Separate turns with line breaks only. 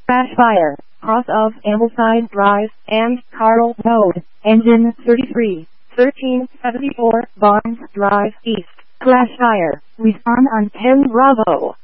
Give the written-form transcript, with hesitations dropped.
Crash fire, cross of Ambleside Drive and Carl Road, engine 33, 1374, Barnes Drive East. Crash fire, respawn on 10 Bravo.